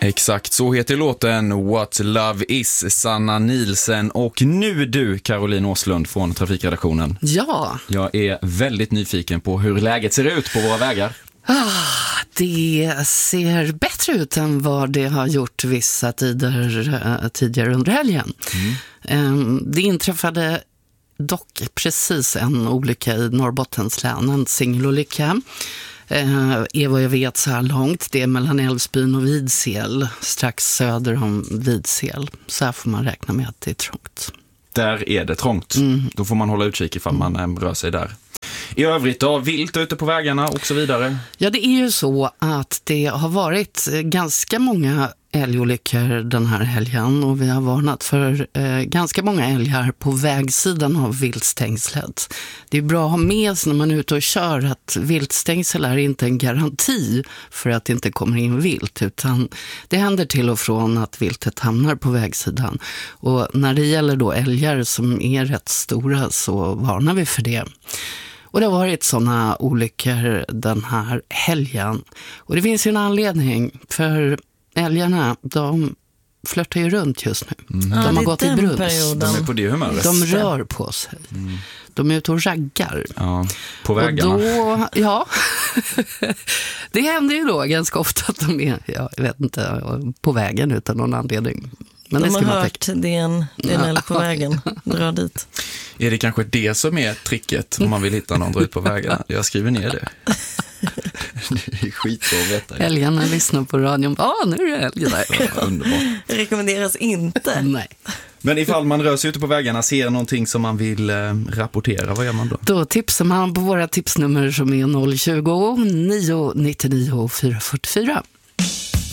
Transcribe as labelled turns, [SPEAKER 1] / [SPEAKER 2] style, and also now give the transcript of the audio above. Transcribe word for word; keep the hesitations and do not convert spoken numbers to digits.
[SPEAKER 1] Exakt, så heter låten What Love Is, Sanna Nielsen. Och nu du, Caroline Åslund från Trafikredaktionen.
[SPEAKER 2] Ja.
[SPEAKER 1] Jag är väldigt nyfiken på hur läget ser ut på våra vägar.
[SPEAKER 2] Ah, det ser bättre ut än vad det har gjort vissa tider uh, tidigare under helgen. Mm. Um, det inträffade dock precis en olycka i Norrbottens län, en singelolycka. Eh, är vad jag vet så här långt. Det är mellan Älvsbyn och Vidsel, strax söder om Vidsel. Så här får man räkna med att det är trångt.
[SPEAKER 1] Där är det trångt. Mm. Då får man hålla utkik ifall man mm. rör sig där. I övrigt då, vilt ute på vägarna och så vidare? Ja,
[SPEAKER 2] det är ju så att det har varit ganska många älgolyckor den här helgen och vi har varnat för eh, ganska många älgar på vägsidan av viltstängslet. Det är bra att ha med sig när man är ute och kör att viltstängsel är inte en garanti för att det inte kommer in vilt, utan det händer till och från att viltet hamnar på vägsidan. Och när det gäller då älgar som är rätt stora så varnar vi för det. Och det har varit sådana olyckor den här helgen. Och det finns ju en anledning, för älgarna, de flörtar ju runt just nu. Mm. De
[SPEAKER 3] ja,
[SPEAKER 2] har gått i brunst.
[SPEAKER 1] De är på det humöret.
[SPEAKER 2] De rör på sig. Mm. De är ute och raggar.
[SPEAKER 1] Ja, på vägarna.
[SPEAKER 2] Och då, ja, det händer ju då ganska ofta att de är, jag vet inte, på vägen utan någon anledning. Men
[SPEAKER 3] de
[SPEAKER 2] det
[SPEAKER 3] har hört det är en, det är en älg på vägen. Dra dit.
[SPEAKER 1] Är det kanske det som är tricket om man vill hitta någon dra ut på vägen? Jag skriver ner det. Det är skit att veta.
[SPEAKER 2] Älgarna lyssnar på radion. Ja, ah, nu är det älg där.
[SPEAKER 1] Ja, underbart.
[SPEAKER 3] Det rekommenderas inte.
[SPEAKER 2] Nej.
[SPEAKER 1] Men ifall man rör sig ute på vägarna, ser någonting som man vill eh, rapportera, vad gör man då?
[SPEAKER 2] Då tipsar man på våra tipsnummer som är noll tjugo, nio nittionio, fyra fyrtiofyra.